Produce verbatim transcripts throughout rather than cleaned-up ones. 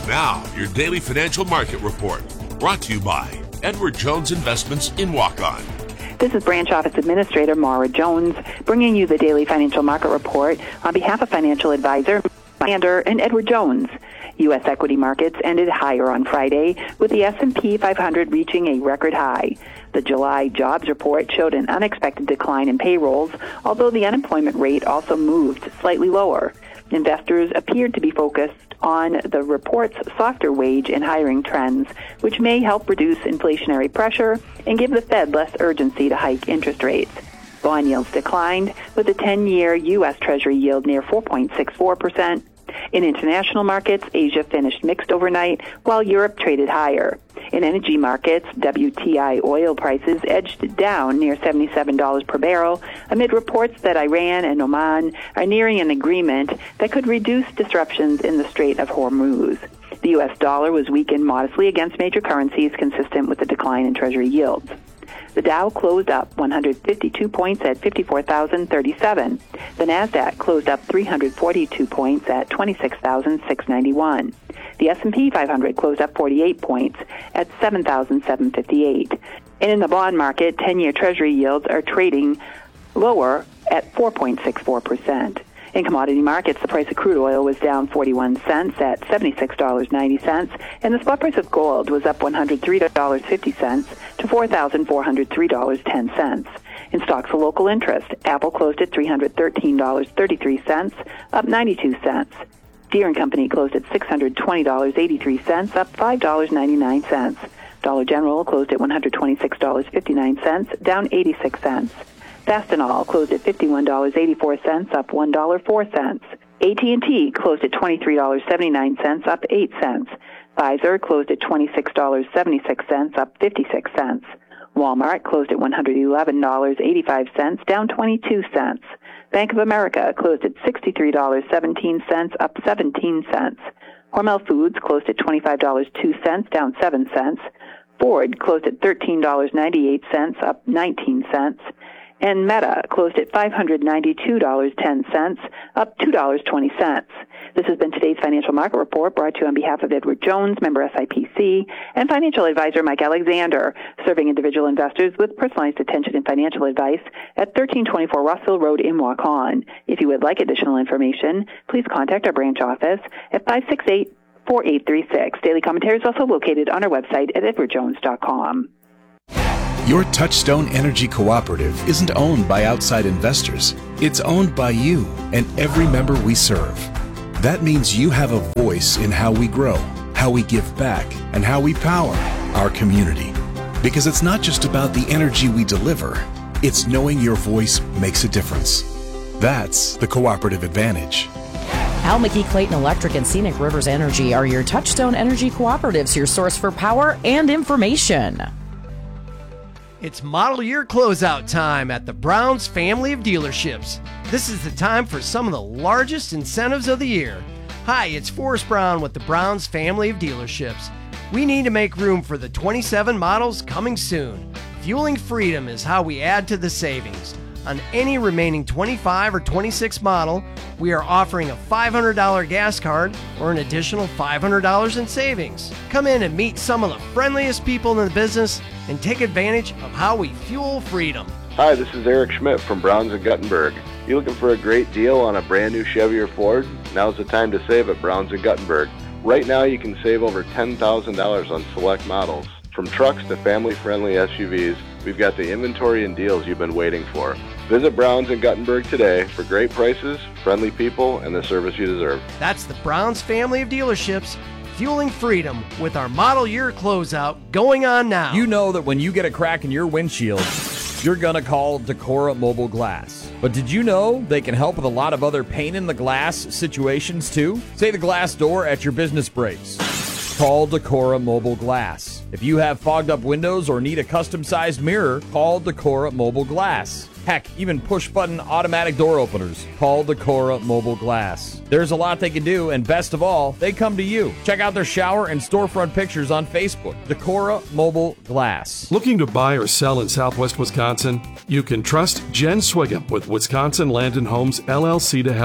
Now, your daily financial market report, brought to you by Edward Jones Investments in Waukon. This is Branch Office Administrator Maura Jones, bringing you the daily financial market report on behalf of financial advisor Mander and Edward Jones. U S equity markets ended higher on Friday, with the S and P five hundred reaching a record high. The July jobs report showed an unexpected decline in payrolls, although the unemployment rate also moved slightly lower. Investors appeared to be focused on the report's softer wage and hiring trends, which may help reduce inflationary pressure and give the Fed less urgency to hike interest rates. Bond yields declined, with the ten-year U S Treasury yield near four point six four percent. In international markets, Asia finished mixed overnight, while Europe traded higher. In energy markets, W T I oil prices edged down near seventy-seven dollars per barrel amid reports that Iran and Oman are nearing an agreement that could reduce disruptions in the Strait of Hormuz. The U S dollar was weakened modestly against major currencies, consistent with the decline in Treasury yields. The Dow closed up one hundred fifty-two points at fifty-four thousand thirty-seven. The Nasdaq closed up three hundred forty-two points at twenty-six thousand six hundred ninety-one. The S and P five hundred closed up forty-eight points at seven thousand seven hundred fifty-eight. And in the bond market, ten-year Treasury yields are trading lower at four point six four percent. In commodity markets, the price of crude oil was down forty-one cents at seventy-six dollars and ninety cents, and the spot price of gold was up one hundred three dollars and fifty cents to four thousand four hundred three dollars and ten cents. In stocks of local interest, Apple closed at three hundred thirteen dollars and thirty-three cents, up ninety-two cents. Deere and Company closed at six hundred twenty dollars and eighty-three cents, up five dollars and ninety-nine cents. Dollar General closed at one hundred twenty-six dollars and fifty-nine cents, down eighty-six cents. Fastenal closed at fifty-one dollars and eighty-four cents, up one dollar and four cents. A T and T closed at twenty-three dollars and seventy-nine cents, up eight cents. Pfizer closed at twenty-six dollars and seventy-six cents, up fifty-six cents. Walmart closed at one hundred eleven dollars and eighty-five cents, down twenty-two cents. Bank of America closed at sixty-three dollars and seventeen cents, up seventeen cents. Hormel Foods closed at twenty-five dollars and two cents, down seven cents. Ford closed at thirteen dollars and ninety-eight cents, up nineteen cents. And Meta closed at five hundred ninety-two dollars and ten cents, up two dollars and twenty cents. This has been today's Financial Market Report, brought to you on behalf of Edward Jones, member S I P C, and financial advisor Mike Alexander, serving individual investors with personalized attention and financial advice at thirteen twenty-four Rossville Road in Waukon. If you would like additional information, please contact our branch office at five six eight, four eight three six. Daily commentary is also located on our website at edward jones dot com. Your Touchstone Energy Cooperative isn't owned by outside investors. It's owned by you and every member we serve. That means you have a voice in how we grow, how we give back, and how we power our community. Because it's not just about the energy we deliver, it's knowing your voice makes a difference. That's the cooperative advantage. Al McKee Clayton Electric and Scenic Rivers Energy are your Touchstone Energy Cooperatives, your source for power and information. It's model year closeout time at the Browns family of dealerships. This is the time for some of the largest incentives of the year. Hi, it's Forrest Brown with the Browns family of dealerships. We need to make room for the twenty-seven models coming soon. Fueling freedom is how we add to the savings. On any remaining twenty-five or twenty-six model, we are offering a five hundred dollars gas card or an additional five hundred dollars in savings. Come in and meet some of the friendliest people in the business and take advantage of how we fuel freedom. Hi, this is Eric Schmidt from Browns and Guttenberg. You looking for a great deal on a brand new Chevy or Ford? Now's the time to save at Browns and Guttenberg. Right now you can save over ten thousand dollars on select models. From trucks to family-friendly S U Vs, we've got the inventory and deals you've been waiting for. Visit Browns and Guttenberg today for great prices, friendly people, and the service you deserve. That's the Browns family of dealerships, fueling freedom with our model year closeout going on now. You know that when you get a crack in your windshield, you're gonna call Decora Mobile Glass. But did you know they can help with a lot of other pain in the glass situations too? Say the glass door at your business breaks. Call Decora Mobile Glass. If you have fogged up windows or need a custom-sized mirror, call Decora Mobile Glass. Heck, even push-button automatic door openers. Call Decora Mobile Glass. There's a lot they can do, and best of all, they come to you. Check out their shower and storefront pictures on Facebook. Decora Mobile Glass. Looking to buy or sell in Southwest Wisconsin? You can trust Jen Swigum with Wisconsin Land and Homes, L L C to help.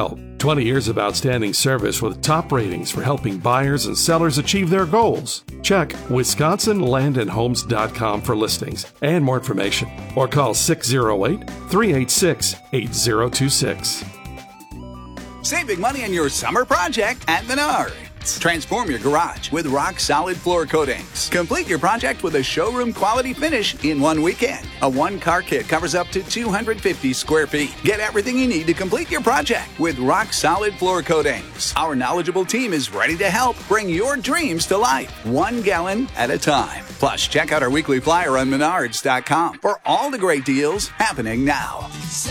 twenty years of outstanding service with top ratings for helping buyers and sellers achieve their goals. Check Wisconsin Land and Homes dot com for listings and more information, or call six oh eight, three eight six, eight oh two six. Save big money on your summer project at Menards. Transform your garage with rock-solid floor coatings. Complete your project with a showroom-quality finish in one weekend. A one-car kit covers up to two hundred fifty square feet. Get everything you need to complete your project with rock-solid floor coatings. Our knowledgeable team is ready to help bring your dreams to life, one gallon at a time. Plus, check out our weekly flyer on Menards dot com for all the great deals happening now.